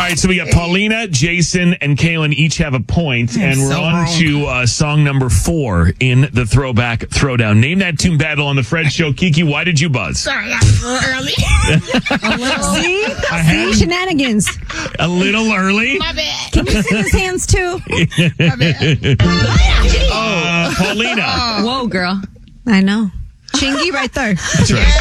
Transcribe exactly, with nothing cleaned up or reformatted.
right, so we got Paulina, Jason, and Kaylin each have a point, and we're so on wrong. to uh, song number four in the Throwback Throwdown. Name that tune battle on the Fred Show. Kiki, why did you buzz? Sorry, I was a little early. A little. See? I See? had- Shenanigans. A little early. My bad. Can you see his hands too? My bad. Uh, Paulina. Whoa, girl. I know. Chingy right there. That's right.